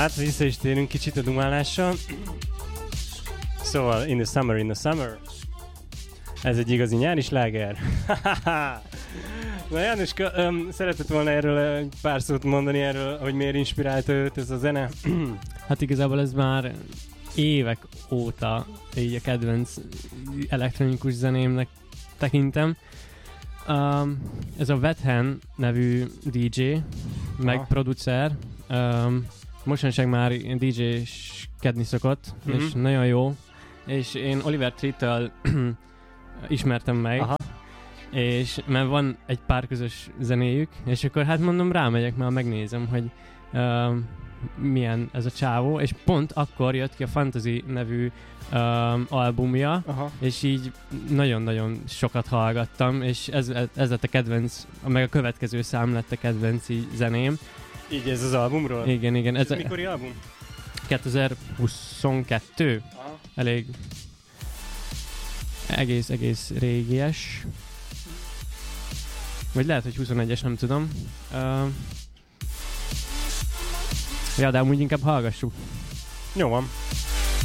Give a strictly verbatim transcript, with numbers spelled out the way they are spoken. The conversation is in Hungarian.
hát vissza is térünk kicsit a dumálással. Szóval In the Summer, In the Summer. Ez egy igazi nyári sláger. Na Jánoska, um, szeretett volna erről egy pár szót mondani erről, hogy miért inspirálta őt ez a zene? Hát igazából ez már évek óta így a kedvenc elektronikus zenémnek tekintem. Um, ez a Wethen nevű dé dzsé, meg ah. producer. Um, mostanság már dé dzsé-skedni szokott, mm-hmm. és nagyon jó. És én Oliver Tree-től ismertem meg, aha. és mert van egy pár közös zenéjük, és akkor hát mondom, rámegyek, már megnézem, hogy um, milyen ez a csávó, és pont akkor jött ki a Fantasy nevű um, albumja, aha. és így nagyon-nagyon sokat hallgattam, és ez, ez lett a kedvenc, meg a következő szám lett a kedvenci zeném. Így ez az albumról? Igen, igen. Ez, ez mikori album? kétezer-huszonkettő. Aha. Elég egész, egész régies. Vagy lehet, hogy huszonegyes, nem tudom. Uh, ja, de amúgy inkább hallgassuk. Jó van.